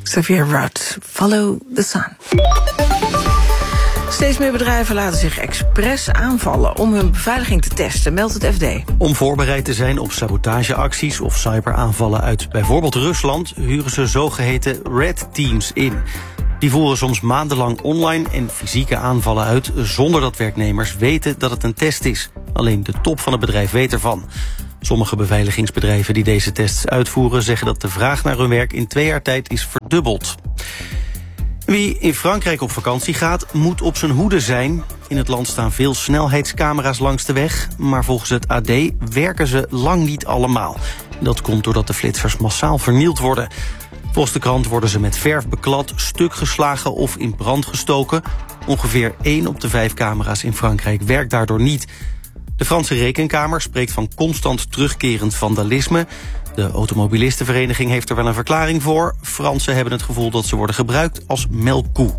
Xavier Rudd, Follow the Sun. Steeds meer bedrijven laten zich expres aanvallen om hun beveiliging te testen, meldt het FD. Om voorbereid te zijn op sabotageacties of cyberaanvallen uit bijvoorbeeld Rusland, huren ze zogeheten Red Teams in. Die voeren soms maandenlang online en fysieke aanvallen uit zonder dat werknemers weten dat het een test is. Alleen de top van het bedrijf weet ervan. Sommige beveiligingsbedrijven die deze tests uitvoeren zeggen dat de vraag naar hun werk in 2 jaar tijd is verdubbeld. Wie in Frankrijk op vakantie gaat, moet op zijn hoede zijn. In het land staan veel snelheidscamera's langs de weg, maar volgens het AD werken ze lang niet allemaal. Dat komt doordat de flitsers massaal vernield worden. Volgens de krant worden ze met verf beklad, stuk geslagen of in brand gestoken. Ongeveer 1 op de 5 camera's in Frankrijk werkt daardoor niet. De Franse Rekenkamer spreekt van constant terugkerend vandalisme. De automobilistenvereniging heeft er wel een verklaring voor. Fransen hebben het gevoel dat ze worden gebruikt als melkkoe.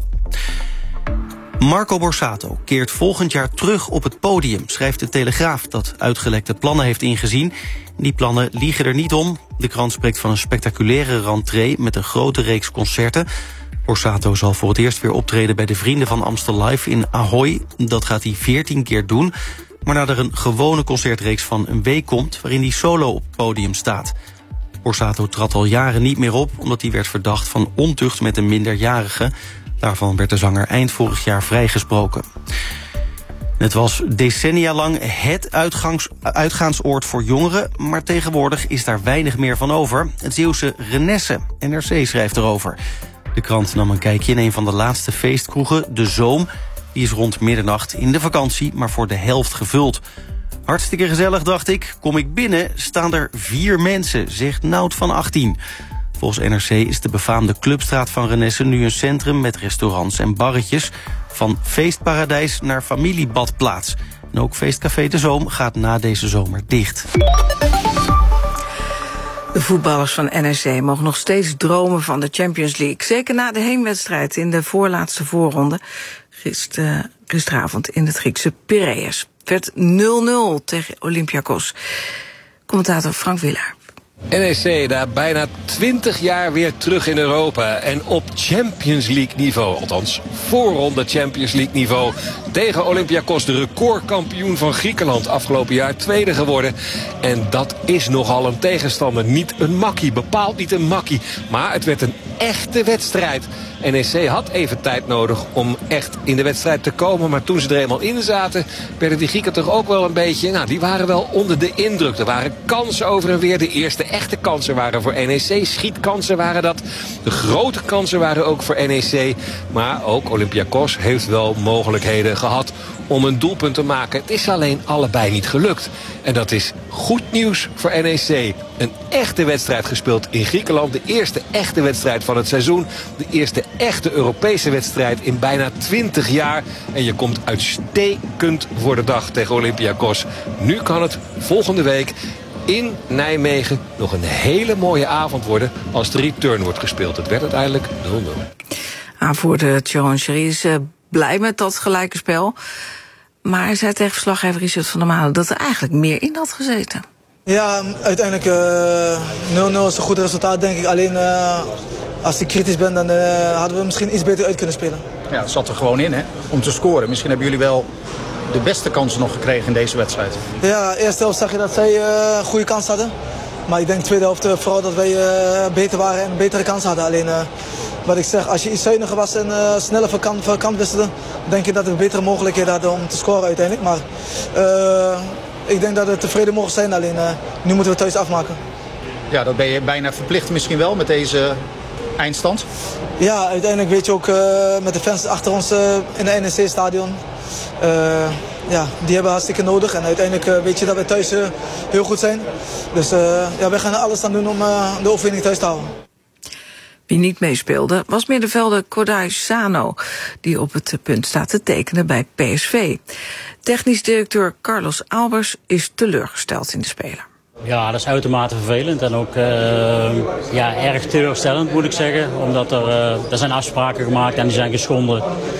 Marco Borsato keert volgend jaar terug op het podium, schrijft de Telegraaf, dat uitgelekte plannen heeft ingezien. Die plannen liegen er niet om. De krant spreekt van een spectaculaire rentree met een grote reeks concerten. Borsato zal voor het eerst weer optreden bij de Vrienden van Amstel Live in Ahoy. Dat gaat hij 14 keer doen. Maar nadat er een gewone concertreeks van een week komt waarin hij solo op het podium staat. Borsato trad al jaren niet meer op omdat hij werd verdacht van ontucht met een minderjarige. Daarvan werd de zanger eind vorig jaar vrijgesproken. Het was decennia lang het uitgaansoord voor jongeren, maar tegenwoordig is daar weinig meer van over. Het Zeeuwse Renesse, NRC schrijft erover. De krant nam een kijkje in een van de laatste feestkroegen, De Zoom. Die is rond middernacht in de vakantie, maar voor de helft gevuld. Hartstikke gezellig, dacht ik. Kom ik binnen, staan er 4 mensen, zegt Nout van 18. Volgens NRC is de befaamde Clubstraat van Renesse nu een centrum met restaurants en barretjes. Van feestparadijs naar familiebadplaats. En ook feestcafé De Zoom gaat na deze zomer dicht. De voetballers van NEC mogen nog steeds dromen van de Champions League. Zeker na de heenwedstrijd in de voorlaatste voorronde. Gisteravond in het Griekse Piraeus. Het werd 0-0 tegen Olympiakos. Commentator Frank Wielaar. NEC daar bijna 20 jaar weer terug in Europa. En op Champions League niveau. Althans, voorronde Champions League niveau. Tegen Olympiakos, de recordkampioen van Griekenland. Afgelopen jaar 2e geworden. En dat is nogal een tegenstander. Niet een makkie, bepaald niet een makkie. Maar het werd een echte wedstrijd. NEC had even tijd nodig om echt in de wedstrijd te komen. Maar toen ze er eenmaal in zaten, werden die Grieken toch ook wel een beetje... Nou, die waren wel onder de indruk. Er waren kansen over en weer. De eerste echte kansen waren voor NEC. Schietkansen waren dat. De grote kansen waren ook voor NEC. Maar ook Olympiakos heeft wel mogelijkheden gehad om een doelpunt te maken. Het is alleen allebei niet gelukt. En dat is goed nieuws voor NEC. Een echte wedstrijd gespeeld in Griekenland. De eerste echte wedstrijd van het seizoen. De eerste echte Europese wedstrijd in bijna 20 jaar. En je komt uitstekend voor de dag tegen Olympiakos. Nu kan het volgende week in Nijmegen nog een hele mooie avond worden als de return wordt gespeeld. Het werd uiteindelijk 0-0. Aanvoerder Thierry Henry is blij met dat gelijke spel. Maar hij zei tegen verslaggever Richard van der Malen dat er eigenlijk meer in had gezeten. Ja, uiteindelijk 0-0 is een goed resultaat, denk ik. Alleen als ik kritisch ben, dan hadden we misschien iets beter uit kunnen spelen. Ja, het zat er gewoon in, hè, om te scoren. Misschien hebben jullie wel de beste kansen nog gekregen in deze wedstrijd. Ja, de eerste helft zag je dat zij een goede kans hadden. Maar ik denk de tweede helft vooral dat wij beter waren en een betere kans hadden. Alleen wat ik zeg, als je iets zuiniger was en sneller van kant wisselde, denk ik dat we betere mogelijkheden hadden om te scoren uiteindelijk. Maar ik denk dat we tevreden mogen zijn, alleen nu moeten we thuis afmaken. Ja, dat ben je bijna verplicht misschien wel met deze eindstand. Ja, uiteindelijk weet je ook met de fans achter ons in de NEC-stadion. Ja, die hebben hartstikke nodig. En uiteindelijk weet je dat we thuis heel goed zijn. Dus ja, wij gaan er alles aan doen om de overwinning thuis te houden. Wie niet meespeelde was middenvelder Kodai Sano, die op het punt staat te tekenen bij PSV. Technisch directeur Carlos Albers is teleurgesteld in de speler. Ja, dat is uitermate vervelend en ook erg teleurstellend, moet ik zeggen. Omdat er zijn afspraken gemaakt en die zijn geschonden.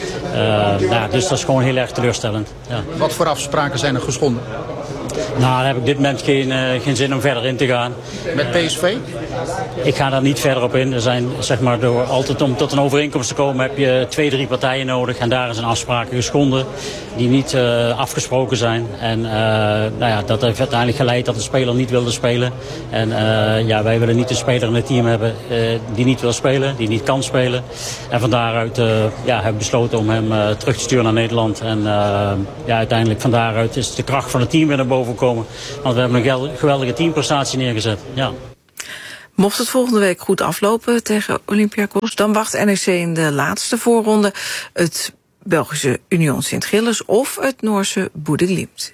Dus dat is gewoon heel erg teleurstellend. Ja. Wat voor afspraken zijn er geschonden? Nou, daar heb ik op dit moment geen zin om verder in te gaan. Met PSV? Ik ga daar niet verder op in. Er zijn, zeg maar, door altijd om tot een overeenkomst te komen heb je 2-3 partijen nodig. En daar zijn afspraken geschonden die niet afgesproken zijn. En dat heeft uiteindelijk geleid dat de speler niet wilde spelen. En wij willen niet een speler in het team hebben die niet wil spelen, die niet kan spelen. En van daaruit hebben we besloten om hem terug te sturen naar Nederland. En uiteindelijk van daaruit is de kracht van het team weer naar boven gekomen. Want we hebben een geweldige teamprestatie neergezet. Ja. Mocht het volgende week goed aflopen tegen Olympiakos, dan wacht NEC in de laatste voorronde het Belgische Union Sint-Gilles of het Noorse Bodø/Glimt.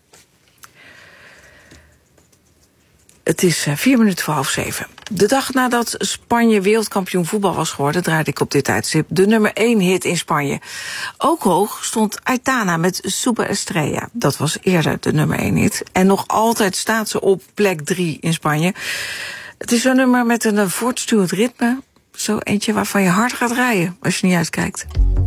Het is 6:04. De dag nadat Spanje wereldkampioen voetbal was geworden, draaide ik op dit tijdstip de nummer 1 hit in Spanje. Ook hoog stond Aitana met Super Estrella. Dat was eerder de nummer 1 hit. En nog altijd staat ze op plek 3 in Spanje. Het is zo'n nummer met een voortstuwend ritme. Zo eentje waarvan je hard gaat rijden als je niet uitkijkt.